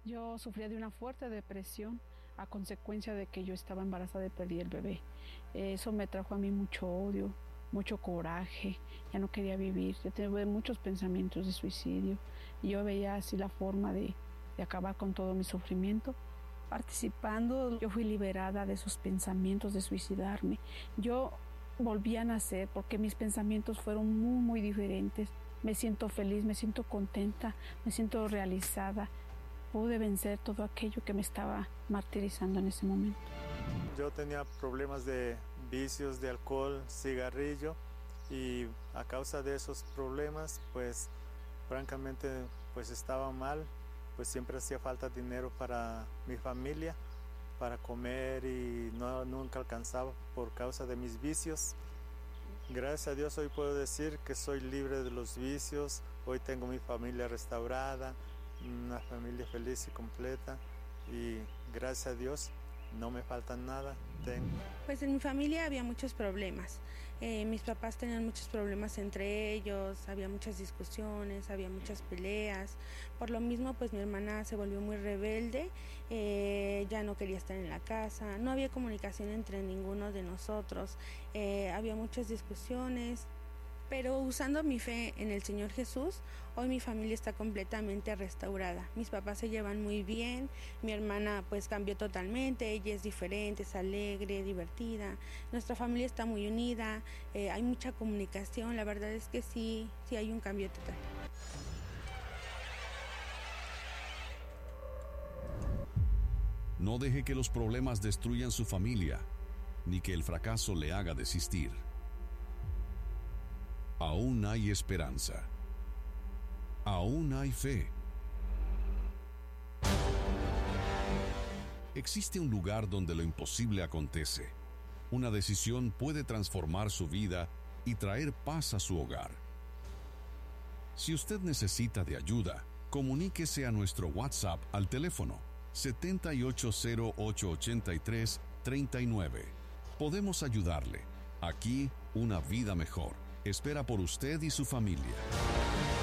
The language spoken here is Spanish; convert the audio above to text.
Yo sufría de una fuerte depresión a consecuencia de que yo estaba embarazada y perdí el bebé. Eso me trajo a mí mucho odio, mucho coraje, ya no quería vivir. Yo tuve muchos pensamientos de suicidio y yo veía así la forma de acabar con todo mi sufrimiento. Participando, yo fui liberada de esos pensamientos de suicidarme. Yo volví a nacer porque mis pensamientos fueron muy, muy diferentes. Me siento feliz, me siento contenta, me siento realizada. Pude vencer todo aquello que me estaba martirizando en ese momento. Yo tenía problemas de vicios de alcohol, cigarrillo, y a causa de esos problemas, pues francamente pues estaba mal, pues siempre hacía falta dinero para mi familia, para comer, y nunca alcanzaba por causa de mis vicios. Gracias a Dios hoy puedo decir que soy libre de los vicios, hoy tengo mi familia restaurada, una familia feliz y completa, y gracias a Dios no me falta nada. Pues en mi familia había muchos problemas. Mis papás tenían muchos problemas entre ellos, había muchas discusiones, había muchas peleas. Por lo mismo, pues mi hermana se volvió muy rebelde, ya no quería estar en la casa, no había comunicación entre ninguno de nosotros, había muchas discusiones. Pero usando mi fe en el Señor Jesús, hoy mi familia está completamente restaurada. Mis papás se llevan muy bien, mi hermana pues cambió totalmente, ella es diferente, es alegre, divertida. Nuestra familia está muy unida, hay mucha comunicación, la verdad es que sí hay un cambio total. No deje que los problemas destruyan su familia, ni que el fracaso le haga desistir. Aún hay esperanza. Aún hay fe. Existe un lugar donde lo imposible acontece. Una decisión puede transformar su vida y traer paz a su hogar. Si usted necesita de ayuda, comuníquese a nuestro WhatsApp al teléfono 78088339. Podemos ayudarle. Aquí, una vida mejor espera por usted y su familia.